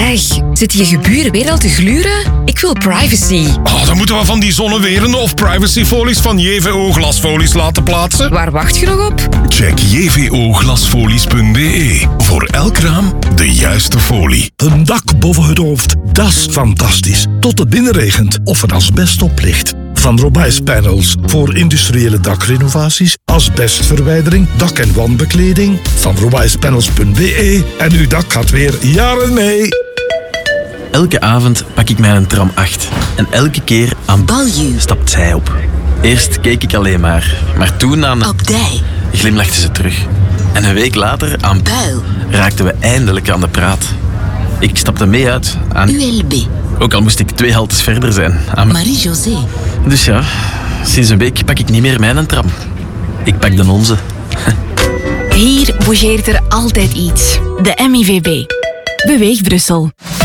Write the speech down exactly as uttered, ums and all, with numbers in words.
Zeg, zitten je geburen weer al te gluren? Ik wil privacy. Oh, dan moeten we van die zonnewerende of privacyfolies van J V O glasfolies laten plaatsen. Waar wacht je nog op? Check j v o glasfolies punt b e. Voor elk raam de juiste folie. Een dak boven het hoofd, dat is fantastisch. Tot het binnenregent of er asbest op ligt. Van Robijs Panels voor industriële dakrenovaties, asbestverwijdering, dak- en wandbekleding. Van robijs panels punt b e en uw dak gaat weer jaren mee. Elke avond pak ik mijn tram acht. En elke keer aan Balju stapt zij op. Eerst keek ik alleen maar, maar toen aan... Op Dij glimlachte ze terug. En een week later aan Buil raakten we eindelijk aan de praat. Ik stapte mee uit aan... U L B Ook al moest ik twee haltes verder zijn. Aan... Marie-José. Dus ja, sinds een week pak ik niet meer mijn tram. Ik pak de onze. Hier bougeert er altijd iets. De M I V B. Beweeg Brussel.